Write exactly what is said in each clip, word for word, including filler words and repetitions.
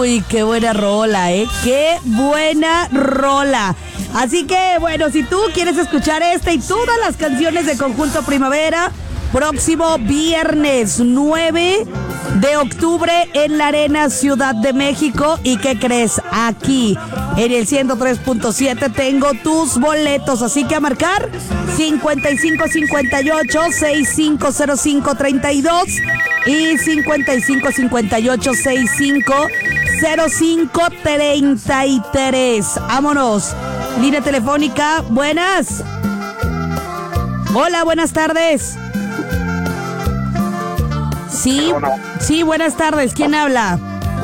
Uy, qué buena rola, ¿eh? Qué buena rola. Así que, bueno, si tú quieres escuchar esta y todas las canciones de Conjunto Primavera, próximo viernes nueve de octubre en la Arena Ciudad de México. ¿Y qué crees? Aquí en el ciento tres punto siete tengo tus boletos, así que a marcar cincuenta y cinco cincuenta y ocho sesenta y cinco cero cinco treinta y dos y cincuenta y cinco cincuenta y ocho sesenta y cinco cero cinco treinta y tres. Vámonos. Línea telefónica, buenas. Hola, buenas tardes. Sí, sí, buenas tardes. ¿Quién habla?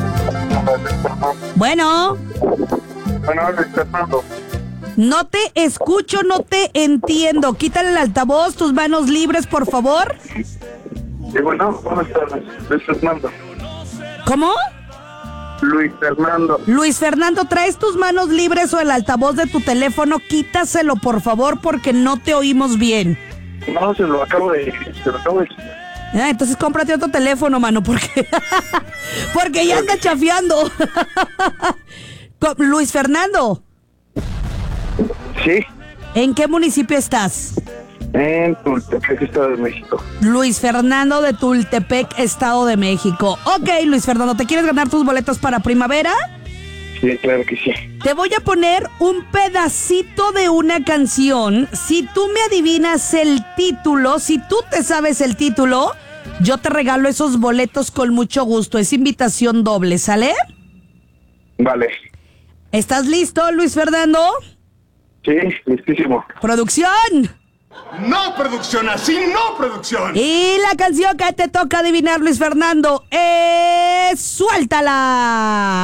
Bueno. Bueno, Luis Fernando. No te escucho, no te entiendo. Quítale el altavoz, tus manos libres, por favor. Sí, bueno, ¿cómo estás? Luis Fernando. ¿Cómo? Luis Fernando. Luis Fernando, ¿traes tus manos libres o el altavoz de tu teléfono? Quítaselo, por favor, porque no te oímos bien. No, se lo acabo de... Se lo acabo de... Ah, entonces cómprate otro teléfono, mano, porque... porque ya anda chafeando. Luis Fernando. Sí. ¿En qué municipio estás? En Tultepec, Estado de México. Luis Fernando de Tultepec, Estado de México. Ok, Luis Fernando, ¿te quieres ganar tus boletos para Primavera? Sí, claro que sí. Te voy a poner un pedacito de una canción. Si tú me adivinas el título, si tú te sabes el título, yo te regalo esos boletos con mucho gusto. Es invitación doble, ¿sale? Vale. ¿Estás listo, Luis Fernando? Sí, listísimo. ¡Producción! No, producción, así no, producción. Y la canción que te toca adivinar, Luis Fernando, es... ¡Suéltala!